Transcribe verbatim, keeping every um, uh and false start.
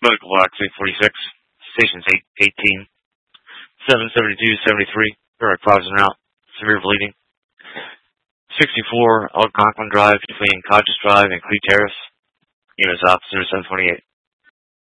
Medical Box eight forty-six, stations eight eighteen, seven seventy-two seventy-three, direct cause and route, severe bleeding. sixty-four Algonquin Drive between Codges Drive and Clee Terrace, units officer seven twenty-eight.